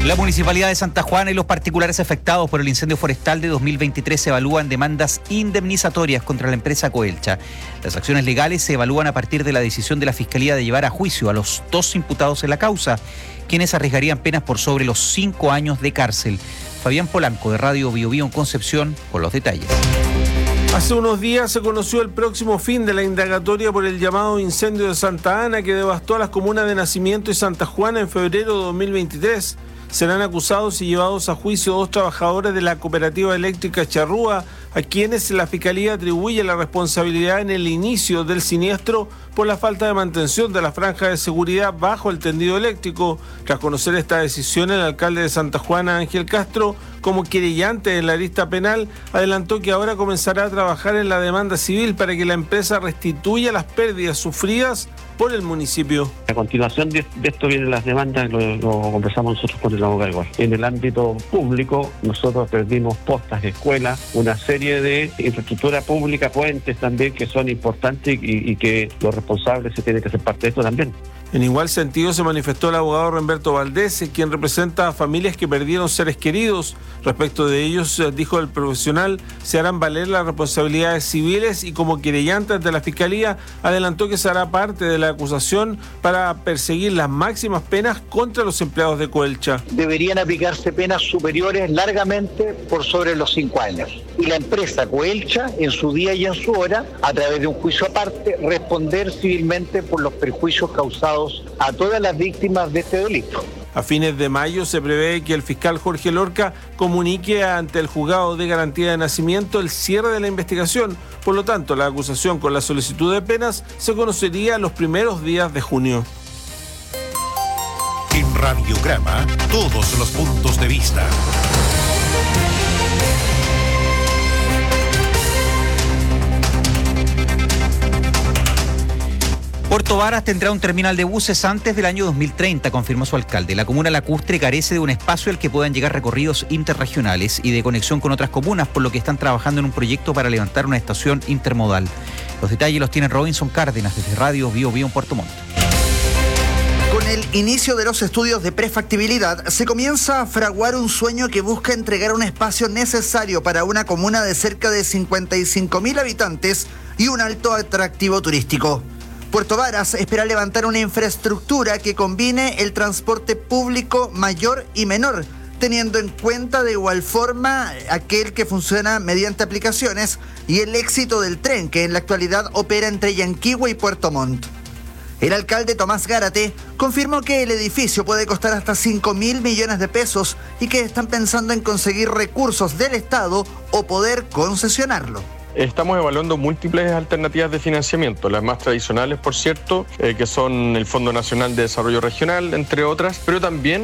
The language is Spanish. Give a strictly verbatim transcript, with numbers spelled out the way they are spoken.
La Municipalidad de Santa Juana y los particulares afectados por el incendio forestal de dos mil veintitrés evalúan demandas indemnizatorias contra la empresa Coelcha. Las acciones legales se evalúan a partir de la decisión de la Fiscalía de llevar a juicio a los dos imputados en la causa, quienes arriesgarían penas por sobre los cinco años de cárcel. Fabián Polanco, de Radio Bio Bio en Concepción, con los detalles. Hace unos días se conoció el próximo fin de la indagatoria por el llamado incendio de Santa Ana que devastó a las comunas de Nacimiento y Santa Juana en febrero de dos mil veintitrés. Serán acusados y llevados a juicio dos trabajadores de la cooperativa eléctrica Charrúa, a quienes la Fiscalía atribuye la responsabilidad en el inicio del siniestro por la falta de mantención de la franja de seguridad bajo el tendido eléctrico. Tras conocer esta decisión, el alcalde de Santa Juana, Ángel Castro, como querellante en la lista penal, adelantó que ahora comenzará a trabajar en la demanda civil para que la empresa restituya las pérdidas sufridas por el municipio. A continuación de, de esto vienen las demandas, lo, lo conversamos nosotros con el abogado igual. En el ámbito público, nosotros perdimos postas, escuelas, una serie de infraestructura pública, puentes también, que son importantes y, y que los responsables se tienen que hacer parte de esto también. En igual sentido se manifestó el abogado Remberto Valdés, quien representa a familias que perdieron seres queridos. Respecto de ellos, dijo el profesional, se harán valer las responsabilidades civiles y como querellante ante la Fiscalía, adelantó que se hará parte de la acusación para perseguir las máximas penas contra los empleados de Coelcha. Deberían aplicarse penas superiores largamente por sobre los cinco años. Y la empresa Coelcha, en su día y en su hora, a través de un juicio aparte, responder civilmente por los perjuicios causados a todas las víctimas de este delito. A fines de mayo se prevé que el fiscal Jorge Lorca comunique ante el juzgado de garantía de nacimiento el cierre de la investigación. Por lo tanto, la acusación con la solicitud de penas se conocería los primeros días de junio. En Radiograma, todos los puntos de vista. Puerto Varas tendrá un terminal de buses antes del año dos mil treinta, confirmó su alcalde. La comuna lacustre carece de un espacio al que puedan llegar recorridos interregionales y de conexión con otras comunas, por lo que están trabajando en un proyecto para levantar una estación intermodal. Los detalles los tiene Robinson Cárdenas desde Radio Bio Bio en Puerto Montt. Con el inicio de los estudios de prefactibilidad, se comienza a fraguar un sueño que busca entregar un espacio necesario para una comuna de cerca de cincuenta y cinco mil habitantes y un alto atractivo turístico. Puerto Varas espera levantar una infraestructura que combine el transporte público mayor y menor, teniendo en cuenta de igual forma aquel que funciona mediante aplicaciones y el éxito del tren que en la actualidad opera entre Yanquihue y Puerto Montt. El alcalde Tomás Gárate confirmó que el edificio puede costar hasta cinco mil millones de pesos y que están pensando en conseguir recursos del Estado o poder concesionarlo. Estamos evaluando múltiples alternativas de financiamiento, las más tradicionales, por cierto, eh, que son el Fondo Nacional de Desarrollo Regional, entre otras, pero también